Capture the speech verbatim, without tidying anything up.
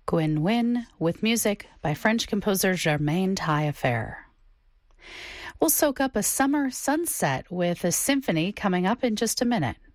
Gwyn Wynne, with music by French composer Germaine Taillefer. We'll soak up a summer sunset with a symphony coming up in just a minute.